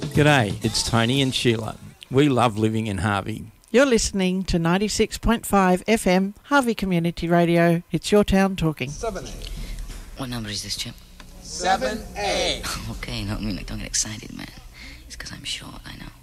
G'day, it's Tony and Sheila. We love living in Harvey. You're listening to 96.5 FM, Harvey Community Radio. It's your town talking. 7A. What number is this, Chip? 7A. Okay, no, I mean, don't get excited, man. It's because I'm short, I know.